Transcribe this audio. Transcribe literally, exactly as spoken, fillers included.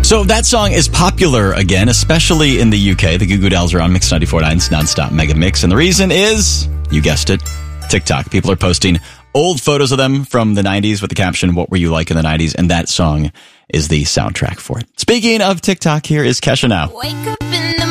So that song is popular again, especially in the U K. The Goo Goo Dolls are on Mix ninety-four point nine's Nonstop Mega Mix. And the reason is, you guessed it, TikTok. People are posting old photos of them from the nineties with the caption, "What were you like in the nineties?" And that song is the soundtrack for it. Speaking of TikTok, here is Kesha now. Wake up.